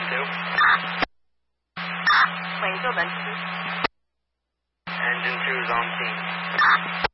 喂，坐本机。 Engine 2 is on scene.